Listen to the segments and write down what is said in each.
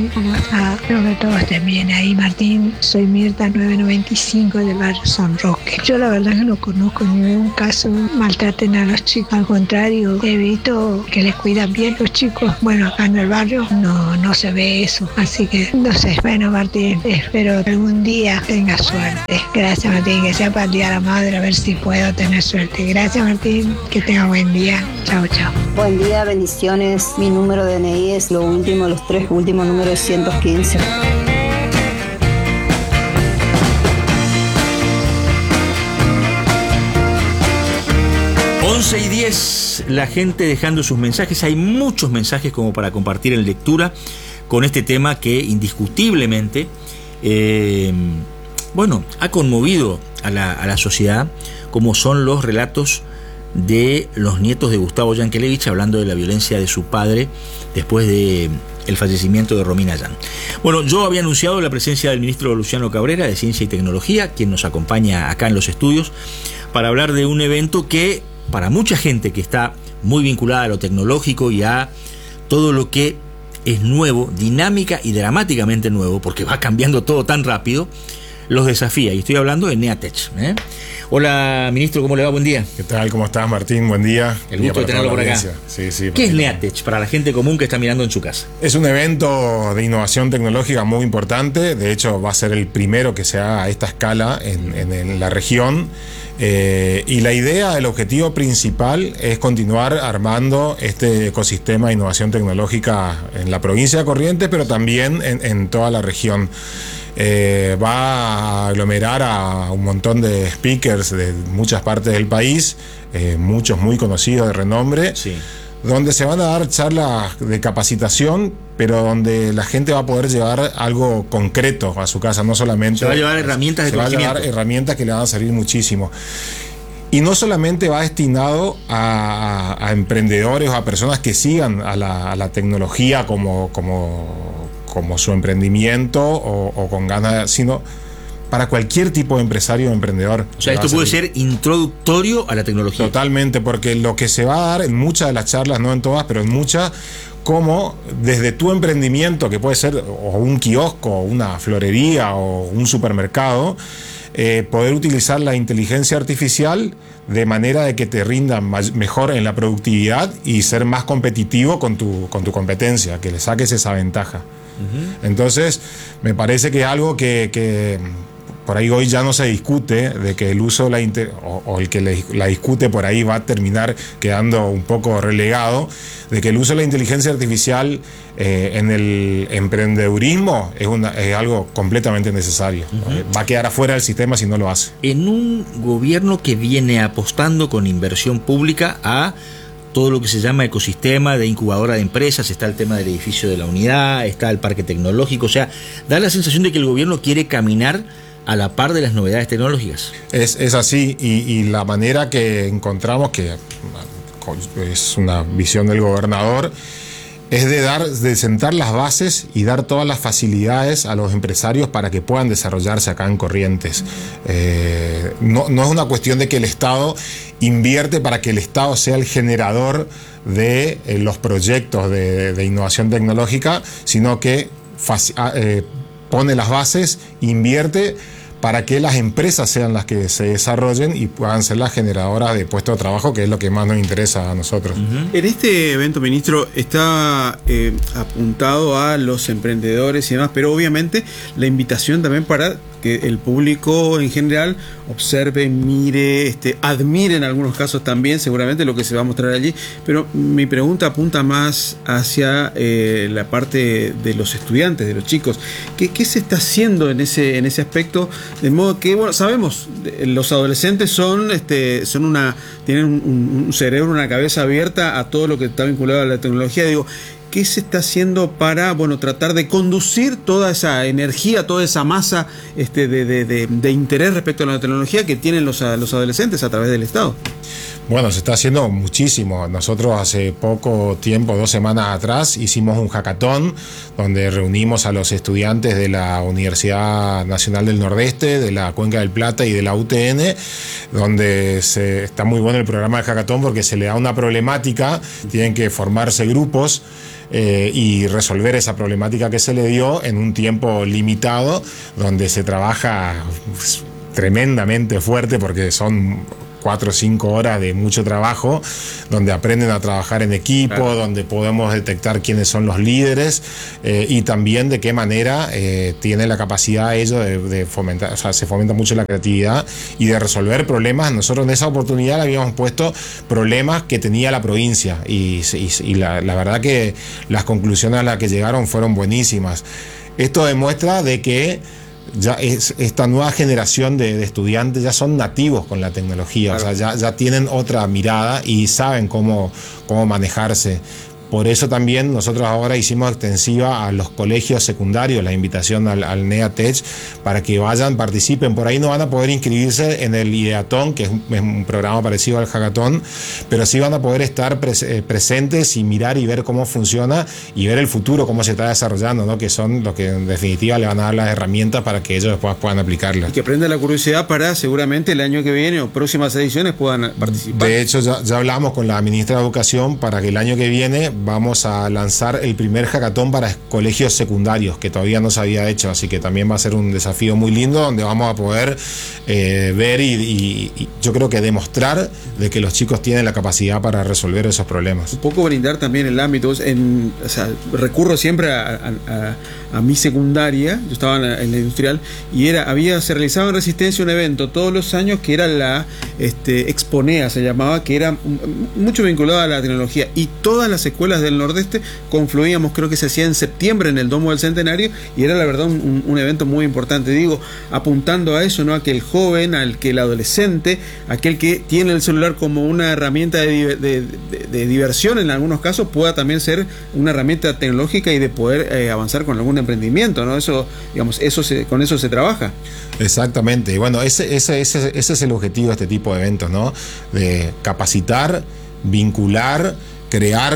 ¿Cómo está? Espero que todos estén bien ahí, Martín. Soy Mirta 995 del barrio San Roque. Yo la verdad que no conozco ningún caso maltraten a los chicos. Al contrario, he visto que les cuidan bien los chicos. Bueno, acá en el barrio no se ve eso. Así que no sé. Bueno, Martín, espero que algún día tenga suerte. Gracias, Martín. Que sea para el Día de la Madre, a ver si puedo tener suerte. Gracias, Martín. Que tenga buen día. Chao, chao. Buen día, bendiciones. Mi número de DNI es lo último, los 3 últimos números 115. Once y 10, la gente dejando sus mensajes. Hay muchos mensajes como para compartir en lectura con este tema que indiscutiblemente ha conmovido a la sociedad, como son los relatos de los nietos de Gustavo Yankelevich hablando de la violencia de su padre después de el fallecimiento de Romina Yan. Bueno, yo había anunciado la presencia del ministro Luciano Cabrera de Ciencia y Tecnología, quien nos acompaña acá en los estudios para hablar de un evento que para mucha gente que está muy vinculada a lo tecnológico y a todo lo que es nuevo, dinámica y dramáticamente nuevo, porque va cambiando todo tan rápido, los desafía. Y estoy hablando de Neatech. Hola, ministro, ¿cómo le va? Buen día. ¿Qué tal? ¿Cómo estás, Martín? Buen día. El gusto de tenerlo por acá. Sí, ¿Qué es Neatech para la gente común que está mirando en su casa? Es un evento de innovación tecnológica muy importante. De hecho, va a ser el primero que se haga a esta escala en la región. Y la idea, el objetivo principal es continuar armando este ecosistema de innovación tecnológica en la provincia de Corrientes, pero también en toda la región. Va a aglomerar a un montón de speakers de muchas partes del país, muchos muy conocidos de renombre, sí, donde se van a dar charlas de capacitación, pero donde la gente va a poder llevar algo concreto a su casa, no solamente... Se va a llevar herramientas de conocimiento. Se va a llevar herramientas que le van a servir muchísimo. Y no solamente va destinado a emprendedores o a personas que sigan a la tecnología como su emprendimiento o con ganas, sino para cualquier tipo de empresario o emprendedor. O sea, esto puede ser introductorio a la tecnología. Totalmente, porque lo que se va a dar en muchas de las charlas, no en todas, pero en muchas, como desde tu emprendimiento, que puede ser o un kiosco, o una florería o un supermercado, poder utilizar la inteligencia artificial de manera de que te rindan mejor en la productividad y ser más competitivo con tu competencia, que le saques esa ventaja. Entonces, me parece que es algo que por ahí hoy ya no se discute, de que el uso o el que la discute por ahí va a terminar quedando un poco relegado, de que el uso de la inteligencia artificial en el emprendedurismo es algo completamente necesario. Va a quedar afuera del sistema si no lo hace. En un gobierno que viene apostando con inversión pública a todo lo que se llama ecosistema de incubadora de empresas, está el tema del edificio de la unidad, está el parque tecnológico, o sea, da la sensación de que el gobierno quiere caminar a la par de las novedades tecnológicas. Es así, y la manera que encontramos, que es una visión del gobernador, es de sentar las bases y dar todas las facilidades a los empresarios para que puedan desarrollarse acá en Corrientes. No es una cuestión de que el Estado invierte para que el Estado sea el generador de los proyectos de innovación tecnológica, sino que pone las bases, invierte para que las empresas sean las que se desarrollen y puedan ser las generadoras de puestos de trabajo, que es lo que más nos interesa a nosotros. En este evento, ministro, está apuntado a los emprendedores y demás, pero obviamente la invitación también para que el público en general observe, mire, admire en algunos casos también seguramente lo que se va a mostrar allí, pero mi pregunta apunta más hacia la parte de los estudiantes, de los chicos. ¿Qué se está haciendo en ese aspecto? De modo que, bueno, sabemos, los adolescentes tienen un cerebro, una cabeza abierta a todo lo que está vinculado a la tecnología. Digo, ¿qué se está haciendo para, tratar de conducir toda esa energía, toda esa masa de interés respecto a la tecnología que tienen los adolescentes a través del Estado? Bueno, se está haciendo muchísimo. Nosotros hace poco tiempo, 2 semanas atrás, hicimos un hackathon donde reunimos a los estudiantes de la Universidad Nacional del Nordeste, de la Cuenca del Plata y de la UTN, donde está muy bueno el programa de hackathon porque se le da una problemática, tienen que formarse grupos y resolver esa problemática que se le dio en un tiempo limitado, donde se trabaja tremendamente fuerte porque son 4 o 5 horas de mucho trabajo, donde aprenden a trabajar en equipo, claro, donde podemos detectar quiénes son los líderes y también de qué manera tiene la capacidad ellos de fomentar, o sea, se fomenta mucho la creatividad y de resolver problemas. Nosotros en esa oportunidad le habíamos puesto problemas que tenía la provincia y la verdad que las conclusiones a las que llegaron fueron buenísimas. Esto demuestra de que ya esta nueva generación de estudiantes ya son nativos con la tecnología, claro, o sea, ya tienen otra mirada y saben cómo manejarse. Por eso también nosotros ahora hicimos extensiva a los colegios secundarios la invitación al NEATech para que vayan, participen. Por ahí no van a poder inscribirse en el Ideatón, que es un programa parecido al Hackathon, pero sí van a poder estar presentes y mirar y ver cómo funciona y ver el futuro, cómo se está desarrollando, ¿no? Que son los que en definitiva le van a dar las herramientas para que ellos después puedan aplicarlas. Y que aprendan la curiosidad para seguramente el año que viene o próximas ediciones puedan participar. De hecho, ya hablamos con la ministra de Educación para que el año que viene vamos a lanzar el primer hackathon para colegios secundarios, que todavía no se había hecho, así que también va a ser un desafío muy lindo donde vamos a poder ver y yo creo que demostrar de que los chicos tienen la capacidad para resolver esos problemas. Un poco brindar también el ámbito, o sea, recurro siempre a mi secundaria, yo estaba en la industrial, y se realizaba en Resistencia un evento todos los años que era la Exponea, se llamaba, que era mucho vinculado a la tecnología, y todas las escuelas del Nordeste confluíamos, creo que se hacía en septiembre en el Domo del Centenario, y era la verdad un evento muy importante, digo, apuntando a eso, ¿no? A que el joven, el adolescente, aquel que tiene el celular como una herramienta de diversión en algunos casos, pueda también ser una herramienta tecnológica y de poder avanzar con algún emprendimiento, ¿no? Eso, digamos, con eso se trabaja. Exactamente, y bueno, ese es el objetivo de este tipo de eventos, ¿no? De capacitar, vincular, crear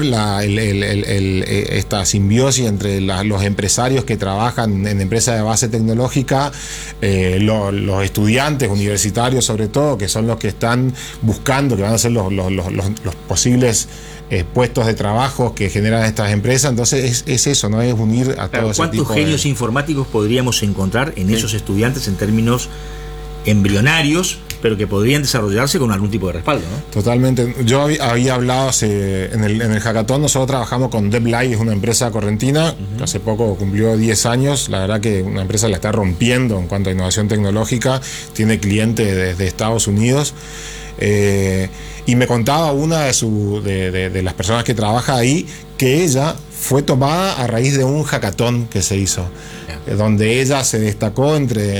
esta simbiosis entre los empresarios que trabajan en empresas de base tecnológica, los estudiantes universitarios sobre todo, que son los que están buscando, que van a ser los posibles puestos de trabajo que generan estas empresas. Entonces es eso, ¿no? Es unir a todos. ¿Cuántos genios informáticos podríamos encontrar en esos estudiantes en términos embrionarios, pero que podrían desarrollarse con algún tipo de respaldo, ¿no? Totalmente. Yo había hablado en el Hackathon, nosotros trabajamos con DevLight, es una empresa correntina, que hace poco cumplió 10 años, la verdad que una empresa la está rompiendo en cuanto a innovación tecnológica, tiene clientes desde Estados Unidos, y me contaba una de las personas que trabaja ahí, que ella fue tomada a raíz de un hackathon que se hizo, donde ella se destacó entre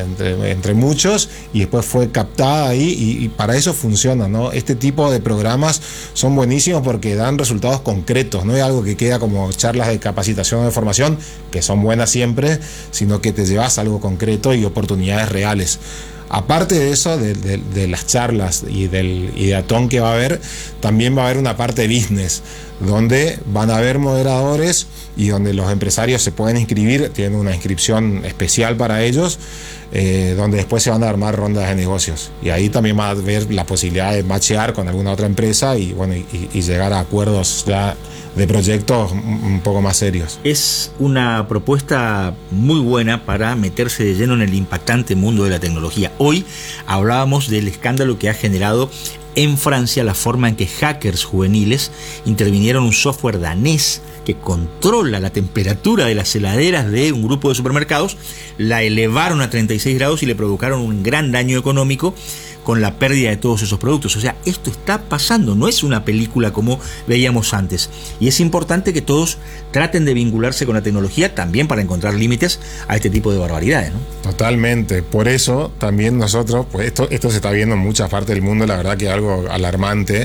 muchos y después fue captada ahí y para eso funciona, ¿no? Este tipo de programas son buenísimos porque dan resultados concretos, no es algo que queda como charlas de capacitación o de formación, que son buenas siempre, sino que te llevas a algo concreto y oportunidades reales. Aparte de eso, de las charlas y del ideatón que va a haber, también va a haber una parte business, donde van a haber moderadores y donde los empresarios se pueden inscribir, tienen una inscripción especial para ellos, donde después se van a armar rondas de negocios. Y ahí también va a haber la posibilidad de matchear con alguna otra empresa y llegar a acuerdos ya de proyectos un poco más serios. Es una propuesta muy buena para meterse de lleno en el impactante mundo de la tecnología. Hoy hablábamos del escándalo que ha generado en Francia la forma en que hackers juveniles intervinieron un software danés que controla la temperatura de las heladeras de un grupo de supermercados, la elevaron a 36 grados y le provocaron un gran daño económico con la pérdida de todos esos productos. O sea, esto está pasando, no es una película como veíamos antes. Y es importante que todos traten de vincularse con la tecnología también para encontrar límites a este tipo de barbaridades, ¿no? Totalmente. Por eso también nosotros, pues esto se está viendo en muchas partes del mundo, la verdad que es algo alarmante.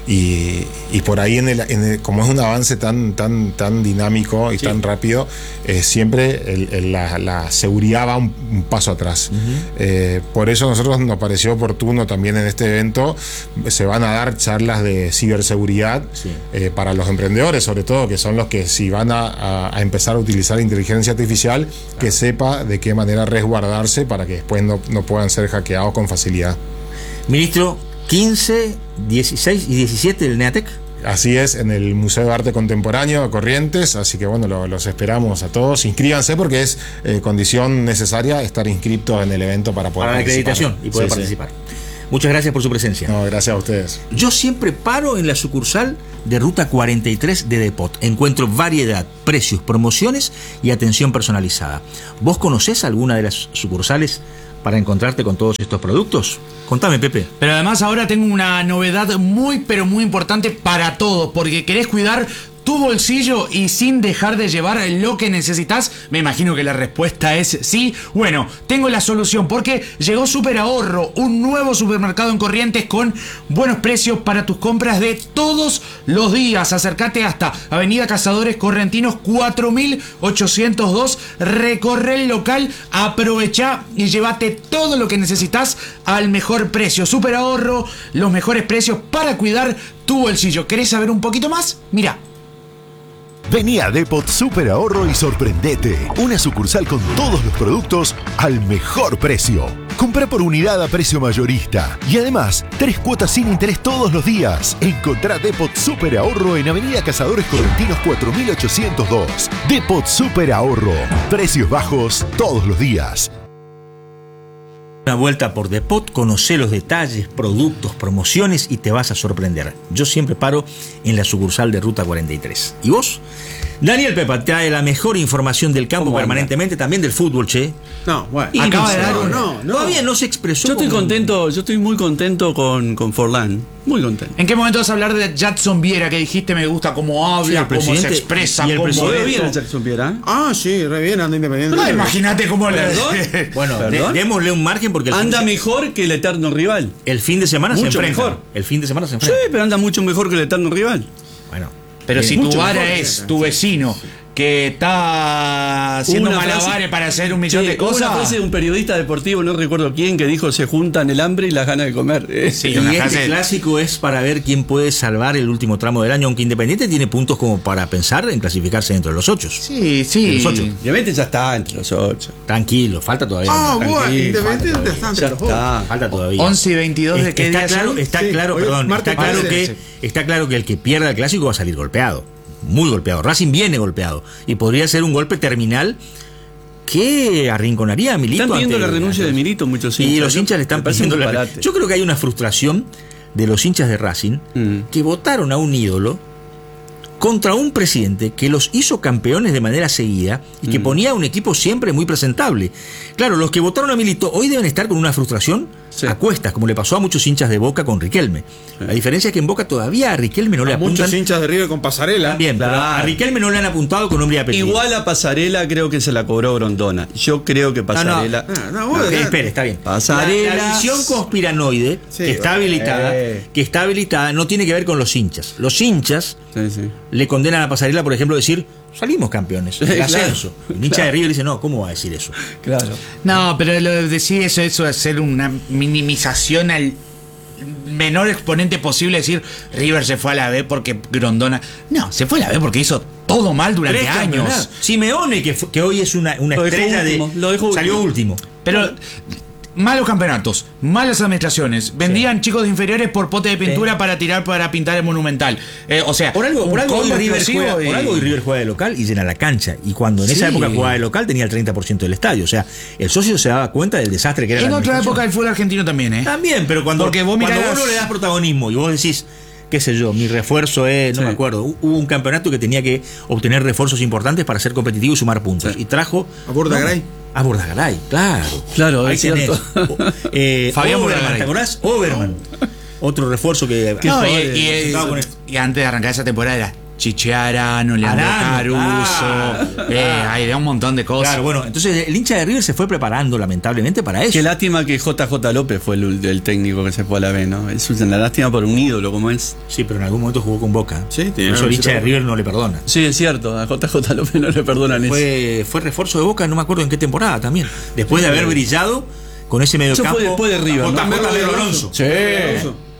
Y por ahí como es un avance tan dinámico y tan rápido, siempre la seguridad va un paso atrás. Por eso a nosotros nos pareció oportuno también en este evento, se van a dar charlas de ciberseguridad para los emprendedores, sobre todo, que son los que si van a empezar a utilizar inteligencia artificial, que sepa de qué manera resguardarse para que después no puedan ser hackeados con facilidad. Ministro, 15, 16 y 17 del NEATEC Así es, en el Museo de Arte Contemporáneo de Corrientes, así que bueno, los esperamos a todos. Inscríbanse porque es condición necesaria estar inscriptos en el evento para poder para la participar. acreditación y poder participar. Muchas gracias por su presencia. No, gracias a ustedes. Yo siempre paro en la sucursal de Ruta 43 de Depot. Encuentro variedad, precios, promociones y atención personalizada. ¿Vos conocés alguna de las sucursales para encontrarte con todos estos productos? Contame, Pepe. Pero además ahora tengo una novedad muy pero muy importante para todos, porque querés cuidar tu bolsillo y sin dejar de llevar lo que necesitas. Me imagino que la respuesta es sí. Bueno, tengo la solución porque llegó Super Ahorro, un nuevo supermercado en Corrientes con buenos precios para tus compras de todos los días. Acércate hasta Avenida Cazadores Correntinos 4802, recorre el local, aprovecha y llévate todo lo que necesitas al mejor precio. Super Ahorro, los mejores precios para cuidar tu bolsillo. ¿Querés saber un poquito más? Mira. Vení a Depot Super Ahorro y sorprendete. Una sucursal con todos los productos al mejor precio. Comprá por unidad a precio mayorista. Y además, 3 cuotas sin interés todos los días. Encontrá Depot Super Ahorro en Avenida Cazadores Correntinos 4802. Depot Super Ahorro. Precios bajos todos los días. Una vuelta por Depot, conocé los detalles, productos, promociones y te vas a sorprender. Yo siempre paro en la sucursal de Ruta 43. ¿Y vos? Daniel Pepa trae la mejor información del campo permanentemente, también del fútbol, che. No, bueno. Acaba de dar Todavía no se expresó. Yo estoy contento, yo estoy muy contento con Forlán. Muy contento. ¿En qué momento vas a hablar de Jackson Viera que dijiste me gusta cómo habla, Sí, cómo se expresa, y el cómo presidente bien el Jackson Viera? Ah, sí, re bien, anda Independiente. No, imagínate cómo le... Bueno, ¿Perdón? démosle un margen porque Anda mejor que el eterno rival. el fin de semana se Mucho enfrenta. mejor. El fin de semana se Sí, enfrenta. pero anda mucho mejor que el eterno rival. Bueno, Pero si Mucho tu vara mejor. es tu vecino que está haciendo Una malabares frase- para hacer un millón de hubo cosas. una frase de un periodista deportivo, no recuerdo quién, que dijo: se juntan el hambre y las ganas de comer. Sí, y una este frase- clásico es para ver quién puede salvar el último tramo del año, aunque Independiente tiene puntos como para pensar en clasificarse dentro de los 8. Sí, De los 8. Obviamente ya está entre los 8. Tranquilo, falta todavía. Ah, Tranquilo, bueno, tranquilo, Independiente está entre Ya los dos. está. falta todavía. 11 y 22 de qué está día claro, son? está Sí, claro, hoy perdón, martes está claro parece. que está claro que el que pierda el clásico va a salir golpeado, muy golpeado. Racing viene golpeado y podría ser un golpe terminal que arrinconaría a Milito. Están pidiendo ante- la renuncia de Milito muchos hinchas. Y los hinchas le están Me parece pidiendo un la disparate. Yo creo que hay una frustración de los hinchas de Racing que votaron a un ídolo contra un presidente que los hizo campeones de manera seguida y que ponía a un equipo siempre muy presentable. Claro, los que votaron a Milito hoy deben estar con una frustración Sí. a cuestas, como le pasó a muchos hinchas de Boca con Riquelme. La diferencia es que en Boca todavía a Riquelme no le A muchos apuntan. hinchas de River con pasarela. Bien, pero a Claro. Riquelme no le han apuntado con nombre y apellido. Igual a Pasarela creo que se la cobró Grondona. Yo creo que Pasarela. No, bueno, Espere, está bien. Pasarela. La visión conspiranoide Sí, que está habilitada, no tiene que ver con los hinchas. Los hinchas Sí, sí. le condenan a Pasarela, por ejemplo, decir salimos campeones, el Claro, ascenso. El hincha de River dice, no, ¿cómo va a decir eso? Claro. No, pero lo de decir eso es hacer una minimización al menor exponente posible, decir River se fue a la B porque Grondona. No, se fue a la B porque hizo todo mal durante Tres años. campeonatos. Simeone, que hoy es una Lo dejó estrella último, lo dejó salió último. último. Pero malos campeonatos, malas administraciones, vendían chicos de inferiores por pote de pintura para tirar para pintar el Monumental. O sea, Por algo, un hoy combo River explosivo juega, y- por algo hoy River juega de local y llena la cancha. Y cuando en esa Sí. época jugaba de local tenía el 30% del estadio. O sea, el socio se daba cuenta del desastre que era En la otra administración. época del fútbol argentino también, ¿eh? También, pero cuando, Porque vos cuando mirás- uno le das protagonismo y vos decís, qué sé yo, mi refuerzo es, no Sí. me acuerdo, hubo un campeonato que tenía que obtener refuerzos importantes para ser competitivo y sumar puntos. Sí. Y trajo... A Bordagaray. A Bordagaray, claro. Claro, Ahí es cierto. Fabián Fabián Bordagaray. Bordagaray, ¿te acordás? Oberman. Otro refuerzo que... No, joder, estaba con esto. y antes de arrancar esa temporada era Chichearano, Leandro Arano, Caruso, hay de un montón de cosas. Claro, bueno, entonces el hincha de River se fue preparando lamentablemente para eso. Qué lástima que JJ López fue el técnico que se fue a la B, ¿no? Es una lástima por un ídolo como es. Sí, pero en algún momento jugó con Boca. Sí, Por tiene eso el hincha de razón. River no le perdona. Sí, es cierto, a JJ López no le perdonan eso. Fue refuerzo de Boca, no me acuerdo en qué temporada también. Después de haber brillado con ese medio Eso campo. fue después de River, ¿no? JJ Alonso. Sí.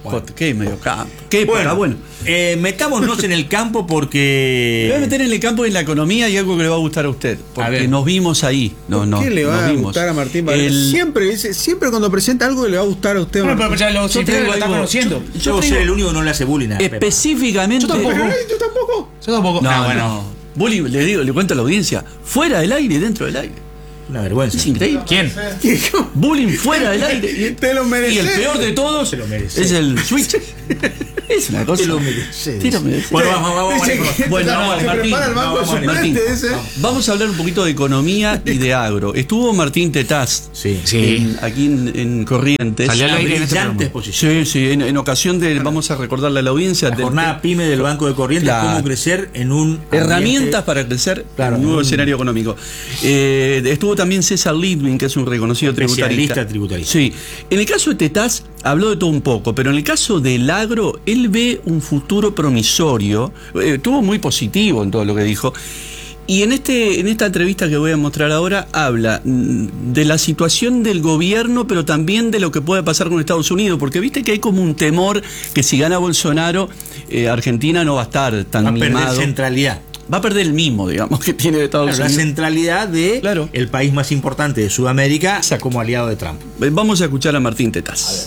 Qué medio campo. Qué Bueno, metámonos en el campo Me porque... voy a meter en el campo en la economía y algo que le va a gustar a usted. Porque nos vimos ahí. ¿Qué le va a gustar a Martín Varela? Siempre cuando presenta algo le va a gustar a usted. Pero ya lo está conociendo. Yo soy el único que no le hace bullying a Pepa. Específicamente. Yo tampoco. Yo tampoco. No. Bullying, le cuento a la audiencia. Fuera del aire y dentro del aire. Una vergüenza. Es increíble. ¿Quién? Bullying fuera del aire. Te lo mereces. Y el peor de todos Te lo mereces. es el switch. Es una cosa. Te lo mereces. Te lo mereces. Bueno, vamos. Bueno, Martín, Martín, vamos a hablar un poquito de economía y de agro. Estuvo Martín Tetaz aquí en Corrientes. Salió al aire en este Brillante programa. exposición. Sí, en ocasión de, vamos a recordarle a la audiencia, La jornada PYME del Banco de Corrientes, Claro. cómo crecer en un herramientas para crecer Claro, en un nuevo escenario económico. Estuvo también César Lidwin, que es un reconocido especialista tributarista. tributarista. Sí. En el caso de Tetaz habló de todo un poco, pero en el caso del agro, él ve un futuro promisorio. Estuvo muy positivo en todo lo que dijo. Y en esta entrevista que voy a mostrar ahora habla de la situación del gobierno, pero también de lo que puede pasar con Estados Unidos, porque viste que hay como un temor que si gana Bolsonaro, Argentina no va a estar tan Va a perder mimado. centralidad. Va a perder el mismo, digamos, que tiene de Estados La Unidos. centralidad de Claro. el país más importante de Sudamérica como aliado de Trump. Vamos a escuchar a Martín Tetaz.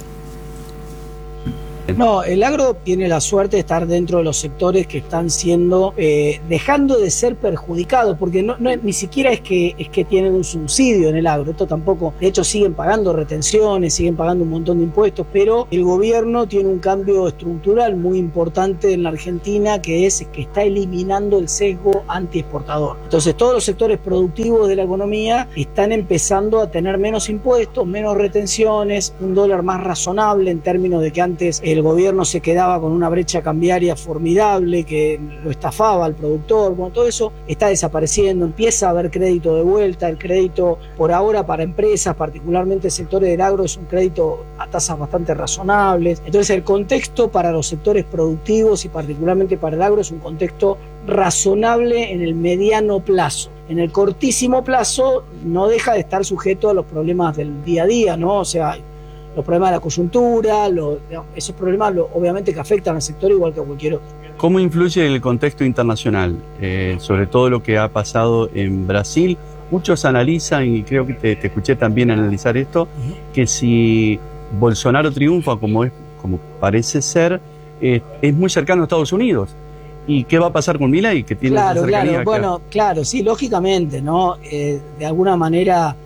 No, el agro tiene la suerte de estar dentro de los sectores que están siendo, dejando de ser perjudicados, porque ni siquiera es que tienen un subsidio en el agro, esto tampoco, de hecho siguen pagando retenciones, siguen pagando un montón de impuestos, pero el gobierno tiene un cambio estructural muy importante en la Argentina, que es que está eliminando el sesgo antiexportador. Entonces todos los sectores productivos de la economía están empezando a tener menos impuestos, menos retenciones, un dólar más razonable en términos de que antes el gobierno se quedaba con una brecha cambiaria formidable que lo estafaba al productor. Bueno, todo eso está desapareciendo, empieza a haber crédito de vuelta. El crédito por ahora para empresas, particularmente sectores del agro, es un crédito a tasas bastante razonables. Entonces el contexto para los sectores productivos y particularmente para el agro es un contexto razonable en el mediano plazo. En el cortísimo plazo no deja de estar sujeto a los problemas del día a día, ¿no? O sea, los problemas de la coyuntura, esos problemas obviamente que afectan al sector igual que a cualquier otro. ¿Cómo influye el contexto internacional? Sobre todo lo que ha pasado en Brasil. Muchos analizan, y creo que te escuché también analizar esto, que si Bolsonaro triunfa como parece ser, es muy cercano a Estados Unidos. ¿Y qué va a pasar con Milei, que tiene esa cercanía? Claro, bueno, claro, sí, lógicamente, ¿no? De alguna manera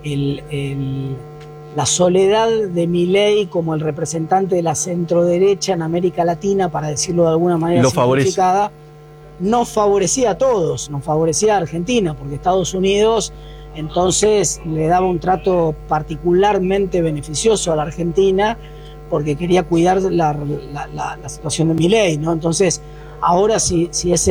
la soledad de Milei como el representante de la centroderecha en América Latina, para decirlo de alguna manera simplificada, nos favorecía a todos, nos favorecía a Argentina, porque Estados Unidos entonces le daba un trato particularmente beneficioso a la Argentina, porque quería cuidar la situación de Milei, ¿no? Entonces, ahora si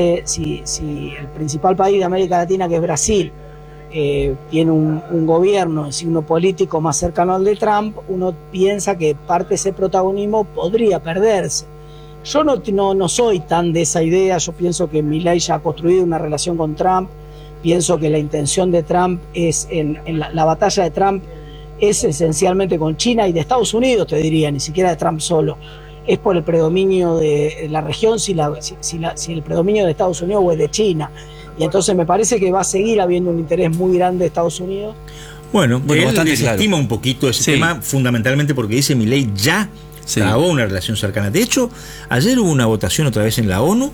el principal país de América Latina, que es Brasil, tiene un gobierno de signo político más cercano al de Trump, uno piensa que parte de ese protagonismo podría perderse. Yo no soy tan de esa idea. Yo pienso que Milei ya ha construido una relación con Trump. Pienso que la intención de Trump es, en la batalla de Trump es esencialmente con China y de Estados Unidos, te diría, ni siquiera de Trump solo. Es por el predominio de la región, si el predominio de Estados Unidos o es de China. Y entonces me parece que va a seguir habiendo un interés muy grande de Estados Unidos. Bueno, él bastante desestima claro un poquito ese tema, fundamentalmente porque dice Milei ya trabó una relación cercana. De hecho, ayer hubo una votación otra vez en la ONU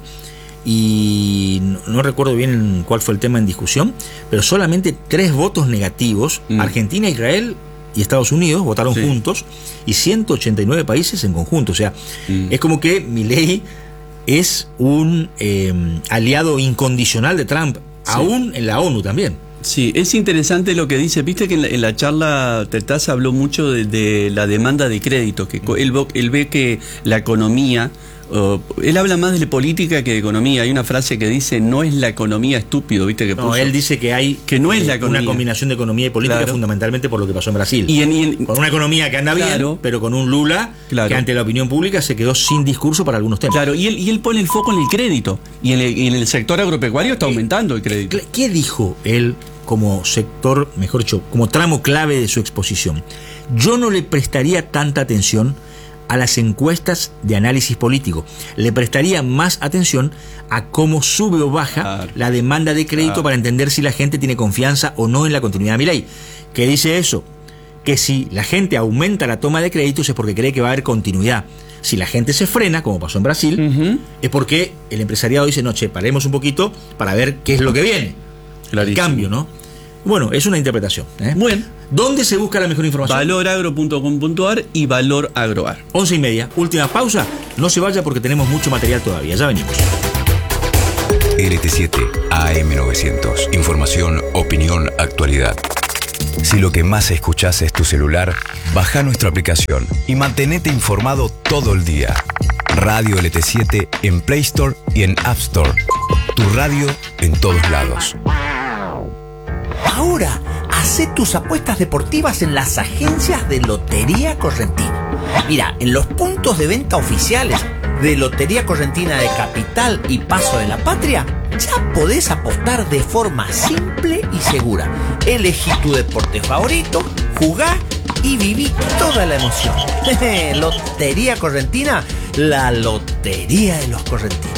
y no recuerdo bien cuál fue el tema en discusión, pero solamente 3 votos negativos. Argentina, Israel y Estados Unidos votaron juntos y 189 países en conjunto. O sea, es como que Milei es un aliado incondicional de Trump, aún en la ONU también. Sí, es interesante lo que dice. Viste que en la charla Tetaz habló mucho de la demanda de crédito, que él ve que la economía, él habla más de política que de economía. Hay una frase que dice: no es la economía estúpido, viste que puso. No, él dice que hay no es la economía, una combinación de economía y política, fundamentalmente por lo que pasó en Brasil. Con una economía que anda bien, pero con un Lula que ante la opinión pública se quedó sin discurso para algunos temas. Claro, y él pone el foco en el crédito. Y en el sector agropecuario está aumentando el crédito. ¿Qué dijo él como sector, mejor dicho, como tramo clave de su exposición? Yo no le prestaría tanta atención a las encuestas de análisis político. Le prestaría más atención a cómo sube o baja la demanda de crédito para entender si la gente tiene confianza o no en la continuidad de Milei. ¿Qué dice eso? Que si la gente aumenta la toma de créditos es porque cree que va a haber continuidad. Si la gente se frena, como pasó en Brasil, es porque el empresariado dice, no, paremos un poquito para ver qué es lo que viene. El cambio, ¿no? Bueno, es una interpretación. Bueno. ¿Dónde se busca la mejor información? Valoragro.com.ar y Valor Agroar. 11:30, última pausa. No se vaya porque tenemos mucho material todavía. Ya venimos. LT7 AM900. Información, opinión, actualidad. Si lo que más escuchás es tu celular, baja nuestra aplicación y mantenete informado todo el día. Radio LT7 en Play Store y en App Store. Tu radio en todos lados. Ahora, hacé tus apuestas deportivas en las agencias de Lotería Correntina. Mira, en los puntos de venta oficiales de Lotería Correntina de Capital y Paso de la Patria, ya podés apostar de forma simple y segura. Elegí tu deporte favorito, jugá y viví toda la emoción. Lotería Correntina, la lotería de los correntinos.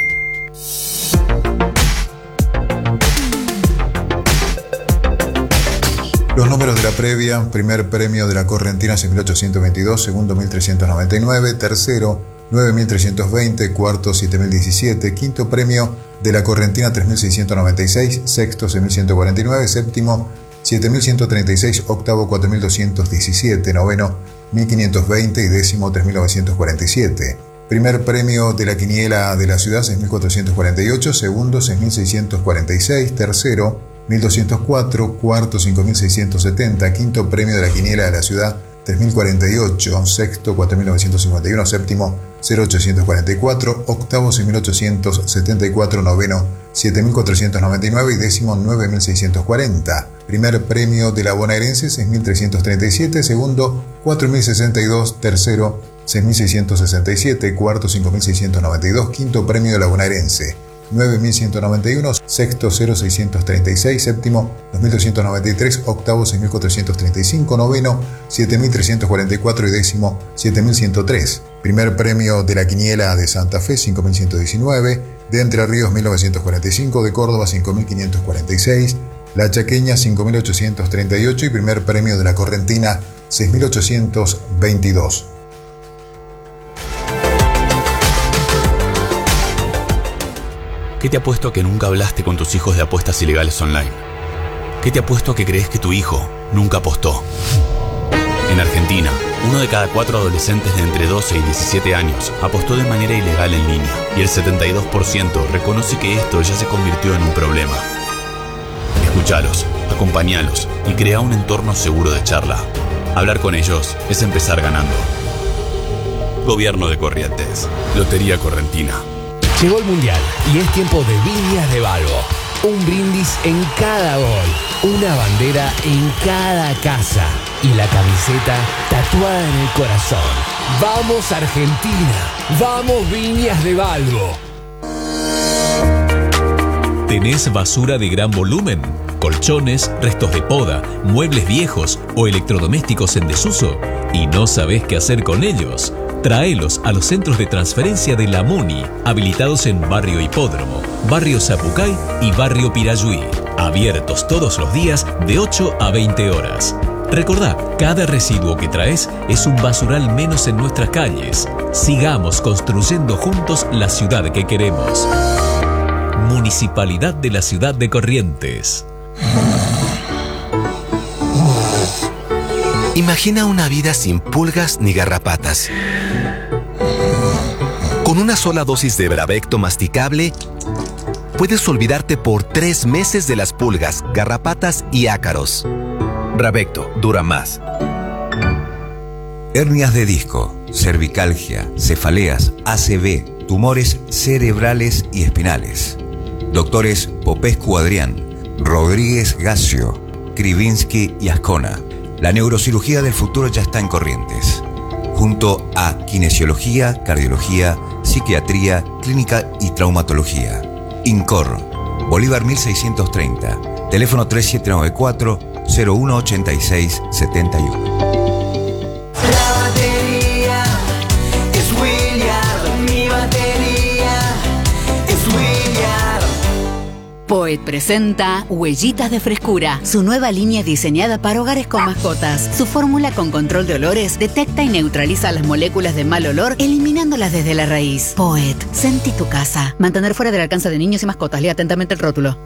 Los números de la previa: primer premio de la Correntina 6.822, segundo 1.399, tercero 9.320, cuarto 7.017, quinto premio de la Correntina 3.696, sexto 6.149, séptimo 7.136, octavo 4.217, noveno 1.520 y décimo 3.947. Primer premio de la quiniela de la ciudad 6.448, segundo 6.646, tercero 1.204, cuarto 5.670, quinto premio de la quiniela de la ciudad 3.048, sexto 4.951, séptimo 0.844, octavo 6.874, noveno 7.499 y décimo 9.640. Primer premio de la bonaerense 6.337, segundo 4.062, tercero 6.667, cuarto 5.692, quinto premio de la bonaerense 9.191, sexto 0.636, séptimo 2.293, octavo 6.435, noveno 7.344 y décimo 7.103. Primer premio de la quiniela de Santa Fe 5.119, de Entre Ríos 1.945, de Córdoba 5.546, La Chaqueña 5.838 y primer premio de la Correntina 6.822. ¿Qué te apuesto a que nunca hablaste con tus hijos de apuestas ilegales online? ¿Qué te apuesto a que crees que tu hijo nunca apostó? En Argentina, 1 de cada 4 adolescentes de entre 12 y 17 años apostó de manera ilegal en línea y el 72% reconoce que esto ya se convirtió en un problema. Escúchalos, acompáñalos y crea un entorno seguro de charla. Hablar con ellos es empezar ganando. Gobierno de Corrientes. Lotería Correntina. Llegó el Mundial y es tiempo de Viñas de Balbo. Un brindis en cada gol, una bandera en cada casa y la camiseta tatuada en el corazón. ¡Vamos Argentina! ¡Vamos Viñas de Balbo! ¿Tenés basura de gran volumen? ¿Colchones, restos de poda, muebles viejos o electrodomésticos en desuso? ¿Y no sabés qué hacer con ellos? Traelos a los centros de transferencia de la MUNI, habilitados en Barrio Hipódromo, Barrio Zapucay y Barrio Pirayuí. Abiertos todos los días de 8 a 20 horas. Recordá, cada residuo que traes es un basural menos en nuestras calles. Sigamos construyendo juntos la ciudad que queremos. Municipalidad de la Ciudad de Corrientes. Imagina una vida sin pulgas ni garrapatas. Con una sola dosis de Bravecto masticable, puedes olvidarte por 3 meses de las pulgas, garrapatas y ácaros. Bravecto dura más. Hernias de disco, cervicalgia, cefaleas, ACV, tumores cerebrales y espinales. Doctores Popescu Adrián, Rodríguez Gacio, Krivinsky y Ascona. La neurocirugía del futuro ya está en Corrientes. Junto a kinesiología, cardiología, psiquiatría, clínica y traumatología. INCOR, Bolívar 1630, teléfono 3794-018671. La batería Poet presenta Huellitas de Frescura, su nueva línea diseñada para hogares con mascotas. Su fórmula con control de olores detecta y neutraliza las moléculas de mal olor, eliminándolas desde la raíz. Poet, sentí tu casa. Mantener fuera del alcance de niños y mascotas. Lea atentamente el rótulo.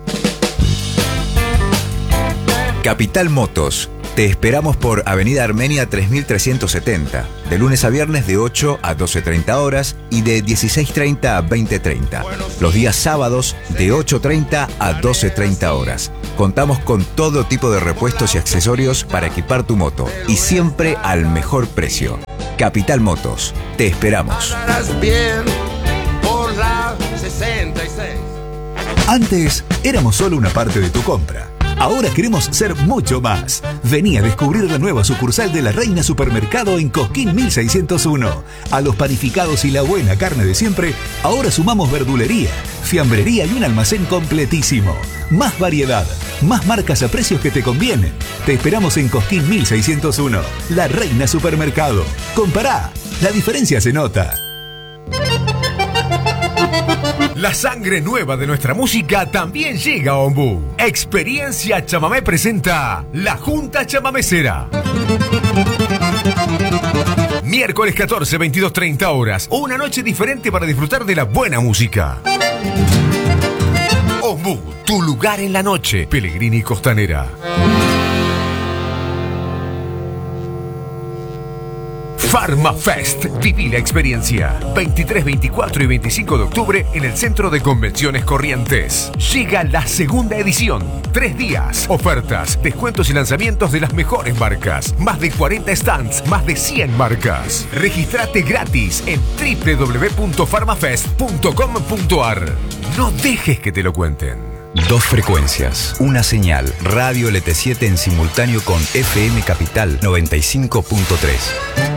Capital Motos. Te esperamos por Avenida Armenia 3370, de lunes a viernes de 8 a 12:30 horas y de 16:30 a 20:30. Los días sábados de 8:30 a 12:30 horas. Contamos con todo tipo de repuestos y accesorios para equipar tu moto y siempre al mejor precio. Capital Motos. Te esperamos. Antes éramos solo una parte de tu compra. Ahora queremos ser mucho más. Vení a descubrir la nueva sucursal de La Reina Supermercado en Cosquín 1601. A los panificados y la buena carne de siempre, ahora sumamos verdulería, fiambrería y un almacén completísimo. Más variedad, más marcas a precios que te convienen. Te esperamos en Cosquín 1601. La Reina Supermercado. Compará, la diferencia se nota. La sangre nueva de nuestra música también llega a Ombú. Experiencia Chamamé presenta La Junta Chamamecera. Miércoles 14, 22:30 horas. Una noche diferente para disfrutar de la buena música. Ombú, tu lugar en la noche. Pellegrini Costanera. PharmaFest. Viví la experiencia. 23, 24 y 25 de octubre en el Centro de Convenciones Corrientes. Llega la segunda edición. 3 días. Ofertas, descuentos y lanzamientos de las mejores marcas. Más de 40 stands, más de 100 marcas. Regístrate gratis en www.pharmafest.com.ar. No dejes que te lo cuenten. 2 frecuencias, una señal, Radio LT7 en simultáneo con FM Capital 95.3.